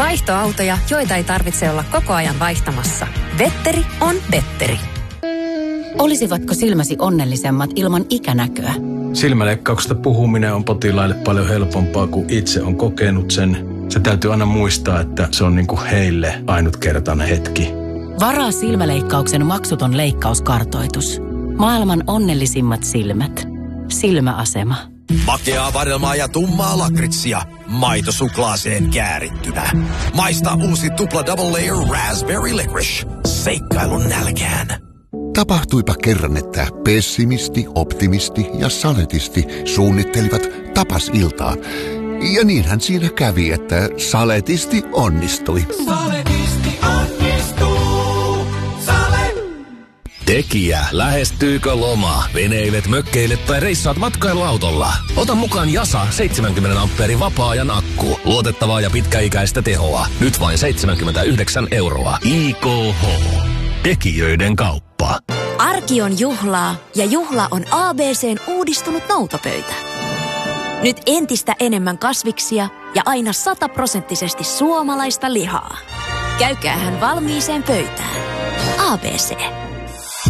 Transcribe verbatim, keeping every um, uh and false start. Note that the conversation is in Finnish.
Vaihtoautoja, joita ei tarvitse olla koko ajan vaihtamassa. Vetteri on Vetteri. Olisivatko silmäsi onnellisemmat ilman ikänäköä? Silmäleikkauksesta puhuminen on potilaille paljon helpompaa, kuin itse on kokenut sen. Se täytyy aina muistaa, että se on niinku heille ainutkertainen hetki. Varaa silmäleikkauksen maksuton leikkauskartoitus. Maailman onnellisimmat silmät. Silmäasema. Makeaa vadelmaa ja tummaa lakritsia. Maito suklaaseen käärittynä. Maista uusi tupla double layer raspberry licorice. Seikkailun nälkään. Tapahtuipa kerran, että pessimisti, optimisti ja saletisti suunnittelivat tapasiltaa. Ja niinhän siinä kävi, että saletisti onnistui. Saletisti onnistuu. Sale. Tekijä, lähestyykö loma? Veneilet, mökkeilet tai reissaat matkailuautolla? Ota mukaan Jasa seitsemänkymmentä ampeerin vapaa-ajan akku. Luotettavaa ja pitkäikäistä tehoa. Nyt vain seitsemänkymmentäyhdeksän euroa. I K H. Tekijöiden kauppa. Arki on juhlaa ja juhla on A B C:n uudistunut noutopöytä. Nyt entistä enemmän kasviksia ja aina sataprosenttisesti suomalaista lihaa. Käykäähän valmiiseen pöytään. A B C.